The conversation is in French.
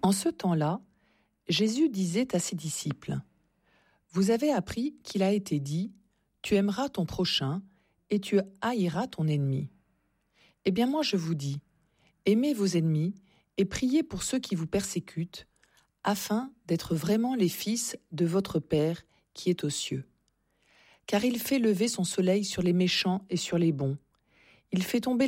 En ce temps-là, Jésus disait à ses disciples : « Vous avez appris qu'il a été dit : Tu aimeras ton prochain et tu haïras ton ennemi. Eh bien moi je vous dis, aimez vos ennemis et priez pour ceux qui vous persécutent, afin d'être vraiment les fils de votre Père qui est aux cieux. Car il fait lever son soleil sur les méchants et sur les bons. Il fait tomber